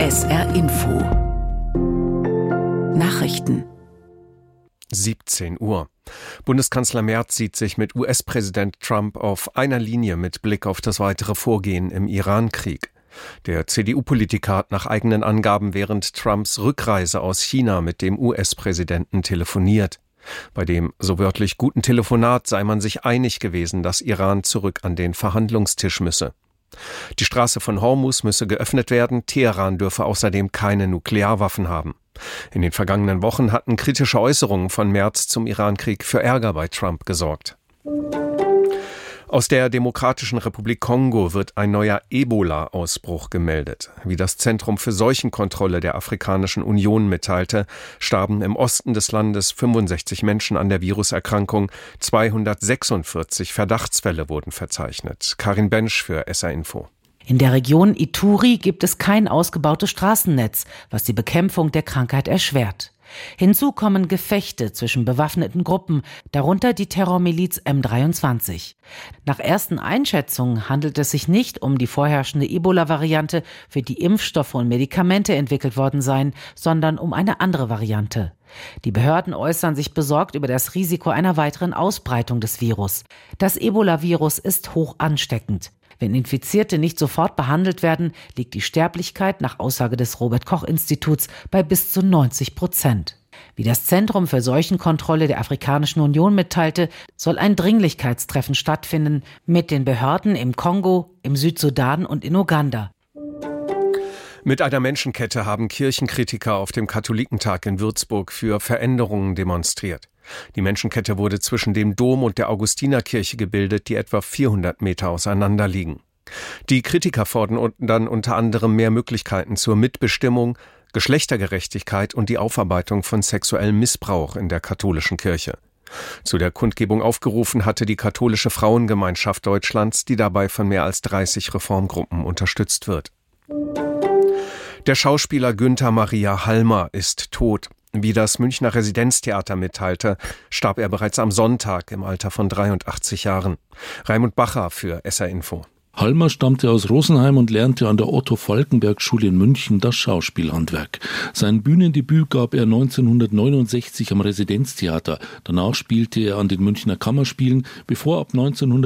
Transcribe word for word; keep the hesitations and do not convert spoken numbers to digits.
S R Info Nachrichten siebzehn Uhr. Bundeskanzler Merz sieht sich mit U S-Präsident Trump auf einer Linie mit Blick auf das weitere Vorgehen im Iran-Krieg. Der C D U-Politiker hat nach eigenen Angaben während Trumps Rückreise aus China mit dem U S-Präsidenten telefoniert. Bei dem so wörtlich guten Telefonat sei man sich einig gewesen, dass Iran zurück an den Verhandlungstisch müsse. Die Straße von Hormuz müsse geöffnet werden, Teheran dürfe außerdem keine Nuklearwaffen haben. In den vergangenen Wochen hatten kritische Äußerungen von Merz zum Iran-Krieg für Ärger bei Trump gesorgt. Aus der Demokratischen Republik Kongo wird ein neuer Ebola-Ausbruch gemeldet. Wie das Zentrum für Seuchenkontrolle der Afrikanischen Union mitteilte, starben im Osten des Landes fünfundsechzig Menschen an der Viruserkrankung. zweihundertsechsundvierzig Verdachtsfälle wurden verzeichnet. Karin Bensch für S R Info. In der Region Ituri gibt es kein ausgebautes Straßennetz, was die Bekämpfung der Krankheit erschwert. Hinzu kommen Gefechte zwischen bewaffneten Gruppen, darunter die Terrormiliz M dreiundzwanzig. Nach ersten Einschätzungen handelt es sich nicht um die vorherrschende Ebola-Variante, für die Impfstoffe und Medikamente entwickelt worden seien, sondern um eine andere Variante. Die Behörden äußern sich besorgt über das Risiko einer weiteren Ausbreitung des Virus. Das Ebola-Virus ist hoch ansteckend. Wenn Infizierte nicht sofort behandelt werden, liegt die Sterblichkeit nach Aussage des Robert-Koch-Instituts bei bis zu neunzig Prozent. Wie das Zentrum für Seuchenkontrolle der Afrikanischen Union mitteilte, soll ein Dringlichkeitstreffen stattfinden mit den Behörden im Kongo, im Südsudan und in Uganda. Mit einer Menschenkette haben Kirchenkritiker auf dem Katholikentag in Würzburg für Veränderungen demonstriert. Die Menschenkette wurde zwischen dem Dom und der Augustinerkirche gebildet, die etwa vierhundert Meter auseinander liegen. Die Kritiker fordern dann unter anderem mehr Möglichkeiten zur Mitbestimmung, Geschlechtergerechtigkeit und die Aufarbeitung von sexuellem Missbrauch in der katholischen Kirche. Zu der Kundgebung aufgerufen hatte die Katholische Frauengemeinschaft Deutschlands, die dabei von mehr als dreißig Reformgruppen unterstützt wird. Der Schauspieler Günther Maria Halmer ist tot. Wie das Münchner Residenztheater mitteilte, starb er bereits am Sonntag im Alter von dreiundachtzig Jahren. Raimund Bacher für S R Info. Halmer stammte aus Rosenheim und lernte an der Otto-Falckenberg-Schule in München das Schauspielhandwerk. Sein Bühnendebüt gab er neunzehnhundertneunundsechzig am Residenztheater. Danach spielte er an den Münchner Kammerspielen, bevor ab neunzehnhundertneunundachtzig